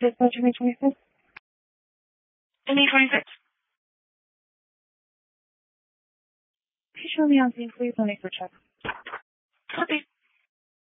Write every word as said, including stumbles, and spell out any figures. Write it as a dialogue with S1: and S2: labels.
S1: Dispatch May twenty-fifth.
S2: May twenty-sixth.
S1: Can you show me on scene, please? I'll make for check.
S2: Okay.